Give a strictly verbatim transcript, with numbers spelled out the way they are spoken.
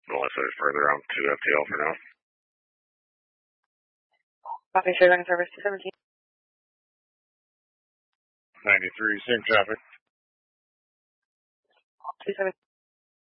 Unless there's further on to F T L for now. Copy, straight on service two seventeen. ninety-three, same traffic. two seventeen.